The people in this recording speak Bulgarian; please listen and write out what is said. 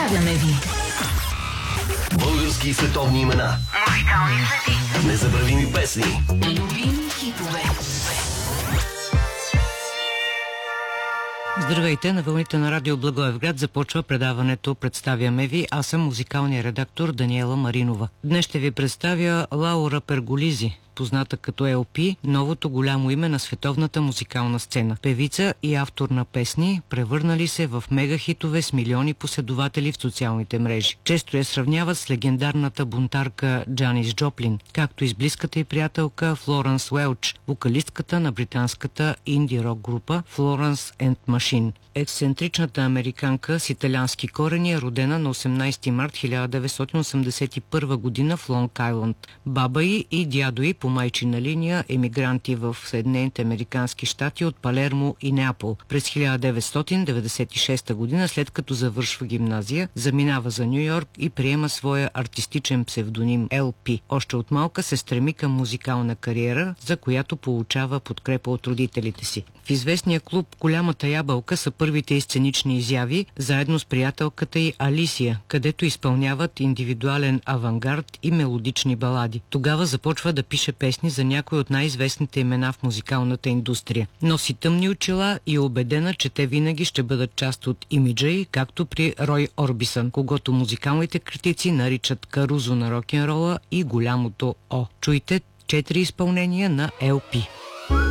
Представяме ви български и световни имена, музикални звезди, незабравими песни, любими хитове. Здравейте, на вълните на радио Благоевград започва предаването "Представяме ви". Аз съм музикалният редактор Даниела Маринова. Днес ще ви представя Лаура Перголизи, позната като LP, новото голямо име на световната музикална сцена. Певица и автор на песни, превърнали се в мегахитове с милиони последователи в социалните мрежи. Често я сравняват с легендарната бунтарка Джанис Джоплин, както и с близката й приятелка Флоренс Уелч, вокалистката на британската инди-рок група Florence and Machine. Ексцентричната американка с италиански корени е родена на 18 март 1981 година в Лонг Айланд. Баба й и дядо й по майчина линия емигранти в Съединените американски щати от Палермо и Неапол. През 1996 година, след като завършва гимназия, заминава за Ню Йорк и приема своя артистичен псевдоним LP. Още от малка се стреми към музикална кариера, за която получава подкрепа от родителите си. В известния клуб "Голямата ябълка" са първите й сценични изяви, заедно с приятелката й Алисия, където изпълняват индивидуален авангард и мелодични балади. Тогава започва да пише песни за някои от най-известните имена в музикалната индустрия. Носи тъмни очила и е убедена, че те винаги ще бъдат част от имиджа й, както при Рой Орбисън, когото музикалните критици наричат Карузо на рок-н-рола и голямото О. Чуйте 4 изпълнения на LP.